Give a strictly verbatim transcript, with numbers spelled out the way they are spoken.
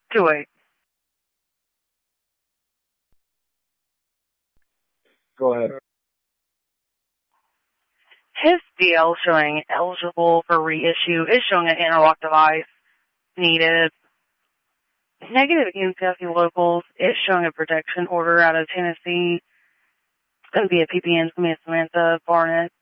two eight. Go ahead. His D L showing eligible for reissue is showing an interlock device needed. Negative against Kentucky locals. It's showing a protection order out of Tennessee. It's going to be a P P N from Samantha Barnett.